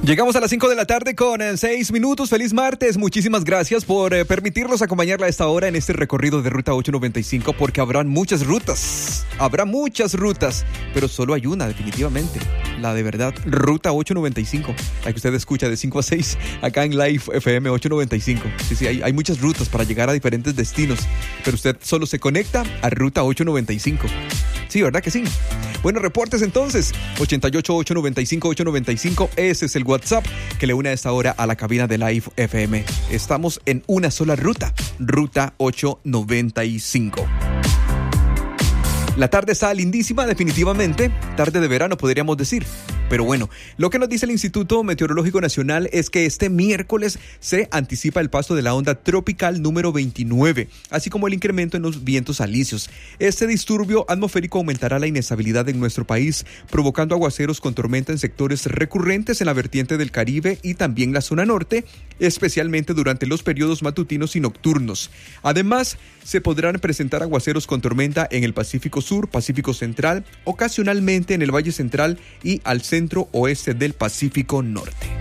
Llegamos a las 5 de la tarde con 6 minutos. Feliz martes. Muchísimas gracias por permitirnos acompañarla a esta hora en este recorrido de Ruta 895, porque habrán muchas rutas. Habrá muchas rutas, pero solo hay una, definitivamente. La de verdad, Ruta 895. La que usted escucha de 5 a 6 acá en Live FM 895. Sí, hay muchas rutas para llegar a diferentes destinos, pero usted solo se conecta a Ruta 895. Sí, ¿verdad que sí? Bueno, reportes entonces. 88-895-895. Ese es el WhatsApp que le une a esta hora a la cabina de Live FM. Estamos en una sola ruta. Ruta 895. La tarde está lindísima, definitivamente. Tarde de verano, podríamos decir. Pero bueno, lo que nos dice el Instituto Meteorológico Nacional es que este miércoles se anticipa el paso de la onda tropical número 29, así como el incremento en los vientos alisios. Este disturbio atmosférico aumentará la inestabilidad en nuestro país, provocando aguaceros con tormenta en sectores recurrentes en la vertiente del Caribe y también la zona norte, especialmente durante los periodos matutinos y nocturnos. Además, se podrán presentar aguaceros con tormenta en el Pacífico Sur, Pacífico Central, ocasionalmente en el Valle Central y al centro oeste del Pacífico Norte.